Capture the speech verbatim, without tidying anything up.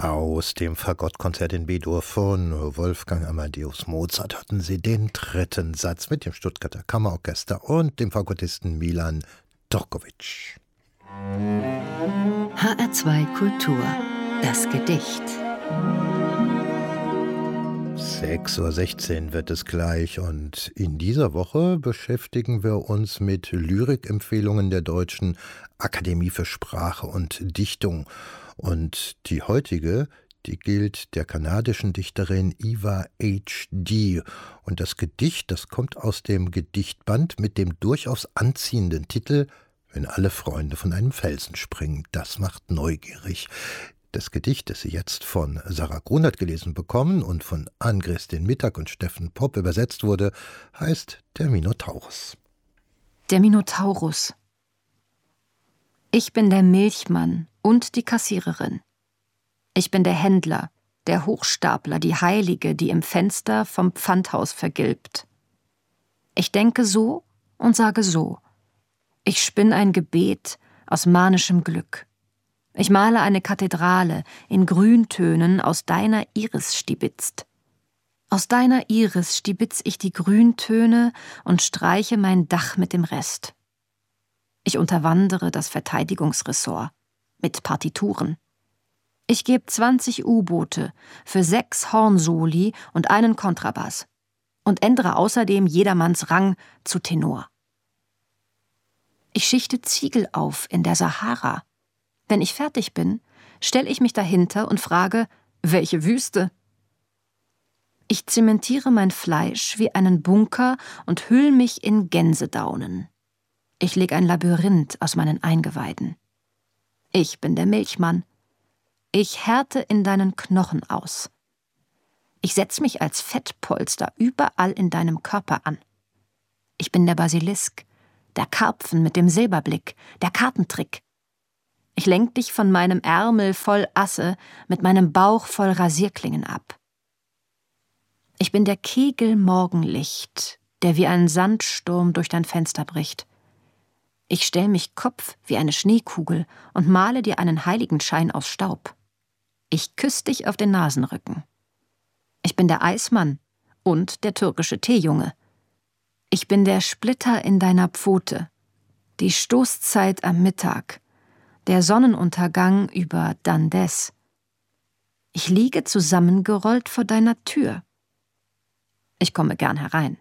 Aus dem Fagottkonzert in B-Dur von Wolfgang Amadeus Mozart hatten Sie den dritten Satz mit dem Stuttgarter Kammerorchester und dem Fagottisten Milan Torkovic. H R zwei Kultur, das Gedicht. sechs Uhr sechzehn wird es gleich und in dieser Woche beschäftigen wir uns mit Lyrikempfehlungen der Deutschen Akademie für Sprache und Dichtung. Und die heutige, die gilt der kanadischen Dichterin Eva H D Und das Gedicht, das kommt aus dem Gedichtband mit dem durchaus anziehenden Titel »Wenn alle Freunde von einem Felsen springen«. Das macht neugierig. Das Gedicht, das Sie jetzt von Sarah Grunert gelesen bekommen und von Ann-Christin Mittag und Steffen Popp übersetzt wurde, heißt Der Minotaurus. Der Minotaurus. Ich bin der Milchmann und die Kassiererin. Ich bin der Händler, der Hochstapler, die Heilige, die im Fenster vom Pfandhaus vergilbt. Ich denke so und sage so. Ich spinn ein Gebet aus manischem Glück. Ich male eine Kathedrale in Grüntönen aus deiner Iris stibitzt. Aus deiner Iris stibitz ich die Grüntöne und streiche mein Dach mit dem Rest. Ich unterwandere das Verteidigungsressort mit Partituren. Ich gebe zwanzig U-Boote für sechs Hornsoli und einen Kontrabass und ändere außerdem jedermanns Rang zu Tenor. Ich schichte Ziegel auf in der Sahara. Wenn ich fertig bin, stelle ich mich dahinter und frage, welche Wüste? Ich zementiere mein Fleisch wie einen Bunker und hüll mich in Gänsedaunen. Ich lege ein Labyrinth aus meinen Eingeweiden. Ich bin der Milchmann. Ich härte in deinen Knochen aus. Ich setz mich als Fettpolster überall in deinem Körper an. Ich bin der Basilisk, der Karpfen mit dem Silberblick, der Kartentrick. Ich lenk dich von meinem Ärmel voll Asse mit meinem Bauch voll Rasierklingen ab. Ich bin der Kegel Morgenlicht, der wie ein Sandsturm durch dein Fenster bricht. Ich stell mich Kopf wie eine Schneekugel und male dir einen Heiligenschein aus Staub. Ich küss dich auf den Nasenrücken. Ich bin der Eismann und der türkische Teejunge. Ich bin der Splitter in deiner Pfote, die Stoßzeit am Mittag, der Sonnenuntergang über Dandes. Ich liege zusammengerollt vor deiner Tür. Ich komme gern herein.